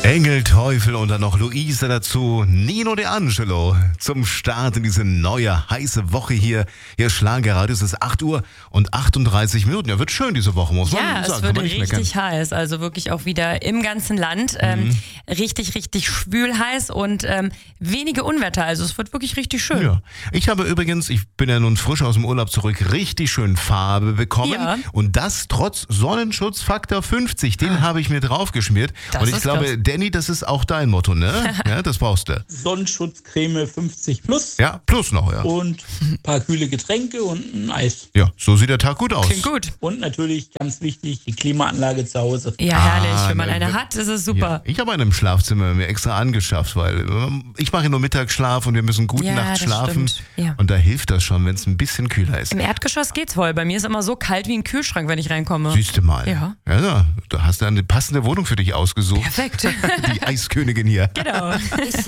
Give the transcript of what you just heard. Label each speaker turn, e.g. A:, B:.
A: Engel, Teufel und dann noch Luisa dazu. Nino De Angelo zum Start in diese neue, heiße Woche hier. Hier Schlagerradio, es ist 8 Uhr und 38 Minuten. Ja, wird schön diese Woche, muss man sagen.
B: Ja, es wird richtig heiß, also wirklich auch wieder im ganzen Land. Richtig, richtig schwül heiß und wenige Unwetter, also es wird wirklich richtig schön.
A: Ja. Ich habe übrigens, ich bin ja nun frisch aus dem Urlaub zurück, richtig schön Farbe bekommen. Ja. Und das trotz Sonnenschutzfaktor 50. Den habe ich mir draufgeschmiert.
B: Das
A: und ich
B: ist
A: glaube,
B: krass.
A: Danny, das ist auch dein Motto, ne? Ja, das brauchst du.
C: Sonnenschutzcreme 50 plus.
A: Ja, plus noch, ja.
C: Und ein paar kühle Getränke und ein Eis.
A: Ja, so sieht der Tag gut aus.
B: Klingt gut.
C: Und natürlich ganz wichtig, die Klimaanlage zu Hause.
B: Ja, herrlich. Wenn man eine hat, ist es super.
A: Ja. Ich habe eine im Schlafzimmer mir extra angeschafft, weil ich mache nur Mittagsschlaf und wir müssen gute Nacht schlafen.
B: Ja.
A: Und da hilft das schon, wenn es ein bisschen kühler ist.
B: Im Erdgeschoss geht's voll. Bei mir ist immer so kalt wie ein Kühlschrank, wenn ich reinkomme.
A: Siehst du mal.
B: Ja.
A: Ja, du hast eine passende Wohnung für dich ausgesucht.
B: Perfekt.
A: Die Eiskönigin hier.
B: Genau.